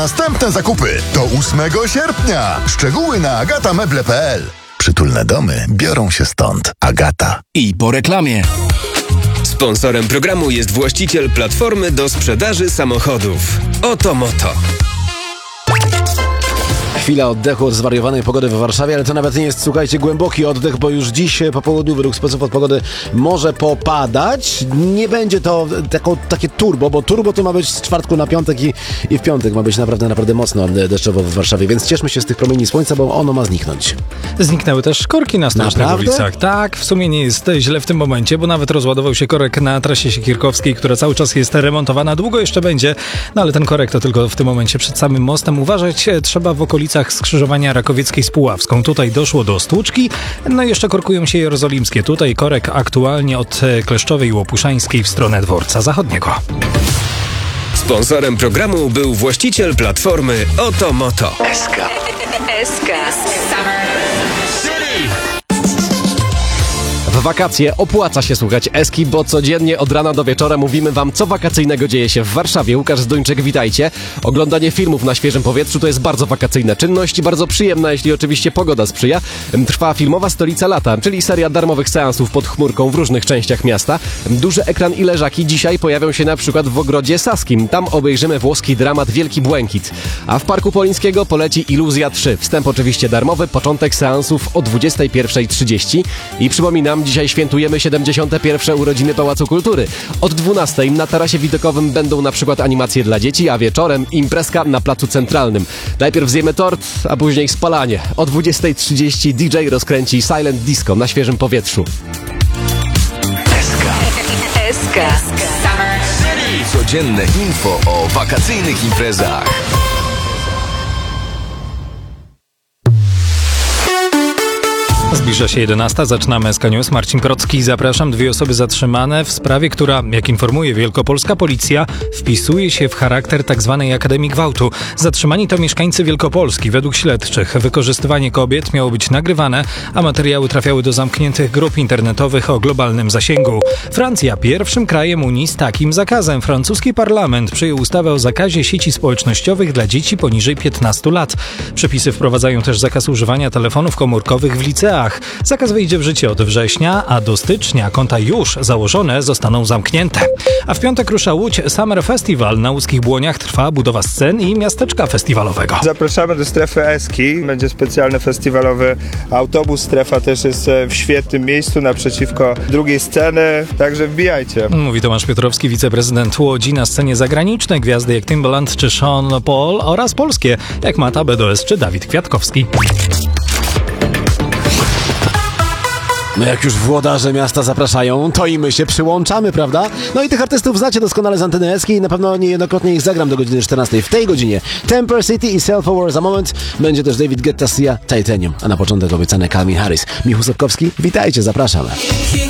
Następne zakupy do 8 sierpnia. Szczegóły na agatameble.pl. Przytulne domy biorą się stąd. Agata. I po reklamie. Sponsorem programu jest właściciel platformy do sprzedaży samochodów. Oto Moto. Chwila oddechu od zwariowanej pogody w Warszawie, ale to nawet nie jest, słuchajcie, głęboki oddech, bo już dziś po południu według speców od pogody może popadać. Nie będzie to takie turbo, bo turbo to ma być z czwartku na piątek i w piątek ma być naprawdę mocno deszczowo w Warszawie, więc cieszmy się z tych promieni słońca, bo ono ma zniknąć. Zniknęły też korki na stołecznych ulicach. Tak, w sumie nie jest źle w tym momencie, bo nawet rozładował się korek na trasie Siekierkowskiej, która cały czas jest remontowana. Długo jeszcze będzie, no ale ten korek to tylko w tym momencie przed samym mostem. Uważać trzeba w okolicach skrzyżowania Rakowieckiej z Puławską. Tutaj doszło do stłuczki, no i jeszcze korkują się jerozolimskie. Tutaj korek aktualnie od Kleszczowej i Łopuszańskiej w stronę Dworca Zachodniego. Sponsorem programu był właściciel platformy Oto Moto. SK. W wakacje opłaca się słuchać Eski, bo codziennie od rana do wieczora mówimy wam, co wakacyjnego dzieje się w Warszawie. Łukasz Zduńczyk, witajcie. Oglądanie filmów na świeżym powietrzu to jest bardzo wakacyjna czynność i bardzo przyjemna, jeśli oczywiście pogoda sprzyja. Trwa filmowa stolica lata, czyli seria darmowych seansów pod chmurką w różnych częściach miasta. Duży ekran i leżaki dzisiaj pojawią się na przykład w Ogrodzie Saskim. Tam obejrzymy włoski dramat Wielki Błękit. A w Parku Polińskiego poleci Iluzja 3. Wstęp oczywiście darmowy, początek seansów o 21:30. I przypominam, dzisiaj świętujemy 71. urodziny Pałacu Kultury. Od 12:00 na tarasie widokowym będą na przykład animacje dla dzieci, a wieczorem imprezka na Placu Centralnym. Najpierw zjemy tort, a później spalanie. O 20:30 DJ rozkręci Silent Disco na świeżym powietrzu. SK. Codzienne info o wakacyjnych imprezach. Zbliża się 11:00, zaczynamy SK News. Marcin Procki, zapraszam. 2 osoby zatrzymane w sprawie, która, jak informuje wielkopolska policja, wpisuje się w charakter tzw. Akademii Gwałtu. Zatrzymani to mieszkańcy Wielkopolski. Według śledczych wykorzystywanie kobiet miało być nagrywane, a materiały trafiały do zamkniętych grup internetowych o globalnym zasięgu. Francja pierwszym krajem Unii z takim zakazem. Francuski parlament przyjął ustawę o zakazie sieci społecznościowych dla dzieci poniżej 15 lat. Przepisy wprowadzają też zakaz używania telefonów komórkowych w liceach. Zakaz wejdzie w życie od września, a do stycznia konta już założone zostaną zamknięte. A w piątek rusza Łódź Summer Festival. Na łódzkich Błoniach trwa budowa scen i miasteczka festiwalowego. Zapraszamy do strefy Eski. Będzie specjalny festiwalowy autobus. Strefa też jest w świetnym miejscu naprzeciwko drugiej sceny, także wbijajcie. Mówi Tomasz Piotrowski, wiceprezydent Łodzi. Na scenie zagraniczne gwiazdy jak Timbaland czy Sean Paul oraz polskie jak Mata BDS czy Dawid Kwiatkowski. No jak już włodarze miasta zapraszają, to i my się przyłączamy, prawda? No i tych artystów znacie doskonale z anteny Eski i na pewno niejednokrotnie ich zagram do godziny 14. W tej godzinie Temper City i Self Aware za moment. Będzie też David Guetta, Sia, Titanium, a na początek obiecany Calvin Harris. Michał Sapkowski, witajcie, zapraszam.